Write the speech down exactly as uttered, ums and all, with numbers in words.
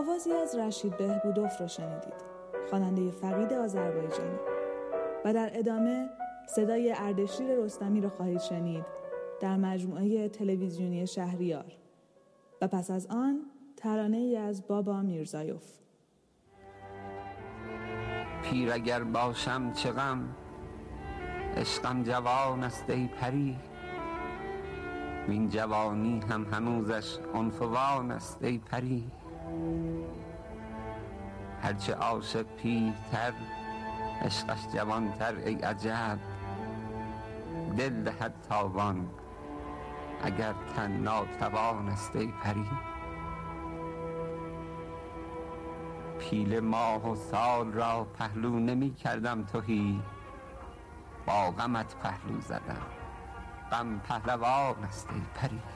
آوازی از رشید بهبودوف رو شنیدید، خواننده فقید آذربایجانی. و در ادامه صدای اردشیر رستمی رو خواهید شنید در مجموعه تلویزیونی شهریار و پس از آن ترانه ای از بابا میرزایوف. پیر اگر باشم چه غم، عشقم جوان است ای پری، وین جوانی هم هنوزش عنفوان است ای پری. هرچه عاشق پیرتر، عشقش جوانتر ای عجب، دل دهد تاوان اگر تن ناتوان است ای پری. پیل ماه و سال را پهلو نمی کردم تهی، با غمت پهلو زدم، غم پهلوان است ای پری.